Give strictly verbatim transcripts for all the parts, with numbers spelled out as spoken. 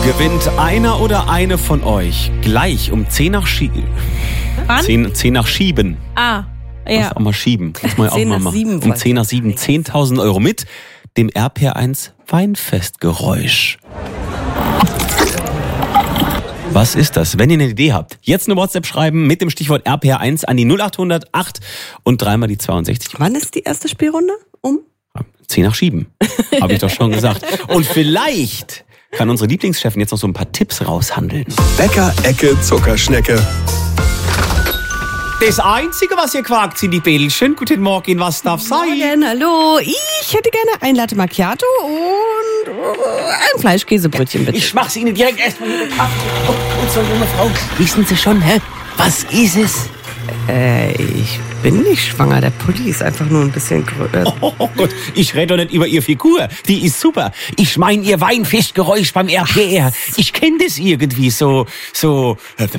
Gewinnt einer oder eine von euch gleich um zehn nach Schieben. zehn, zehn nach Schieben. Ah, ja. Muss auch mal schieben. Muss man ja auch zehn mal nach machen. sieben Um zehn nach sieben zehntausend Euro mit dem R P R eins Weinfestgeräusch. Was ist das? Wenn ihr eine Idee habt, jetzt eine WhatsApp schreiben mit dem Stichwort R P R eins an die null acht null null acht und dreimal die zweiundsechzig. Wann ist die erste Spielrunde? Um? zehn nach Schieben, habe ich doch schon gesagt. Und vielleicht kann unsere Lieblingschefin jetzt noch so ein paar Tipps raushandeln. Bäcker Ecke Zuckerschnecke. Das Einzige, was ihr quakt, sind die Bällchen. Guten Morgen, was darf sein? Morgen, hallo. Ich hätte gerne ein Latte Macchiato und ein Fleischkäsebrötchen, bitte. Ich mach's Ihnen direkt erstmal mit dem Kaffee. Oh, und so, junge Frau, wissen Sie schon, hä? Was ist es? Äh, ich bin nicht schwanger. Der Pulli ist einfach nur ein bisschen größer. Oh, oh Gott, ich rede doch nicht über Ihre Figur. Die ist super. Ich meine Ihr Weinfestgeräusch beim R P R. Ich kenne das irgendwie so, so...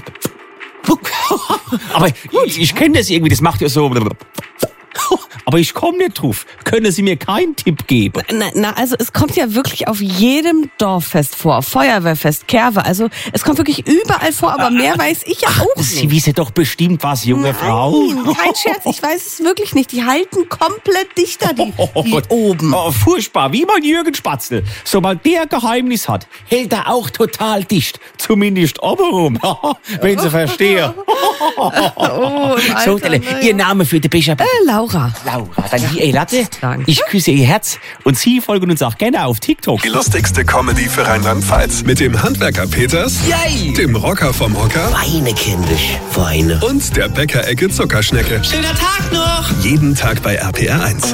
Aber ich, ich kenne das irgendwie, das macht ja so... Aber ich komme nicht drauf. Können Sie mir keinen Tipp geben? Na, na, also es kommt ja wirklich auf jedem Dorffest vor. Feuerwehrfest, Kerwe, also es kommt wirklich überall vor, aber mehr weiß ich ja Ach, auch nicht. Sie wissen doch bestimmt was, junge Nein, Frau. kein Scherz, ich weiß es wirklich nicht. Die halten komplett dichter, die, Oh die Gott. oben. Oh, furchtbar, wie mein Jürgen Spatzel. Sobald der Geheimnis hat, hält er auch total dicht. Zumindest obenrum. Wenn Sie verstehen. Oh, im So, Alter, äh, Ihr Name für den Bischof. Äh, Laura. Laura, dann die ey, Latte. Danke. Ich küsse Ihr Herz und Sie folgen uns auch gerne auf TikTok. Die lustigste Comedy für Rheinland-Pfalz. Mit dem Handwerker Peters, Yay! dem Rocker vom Hocker Weine, kindisch, Weine. und der Bäcker Ecke Zuckerschnecke. Schöner Tag noch! Jeden Tag bei R P R eins.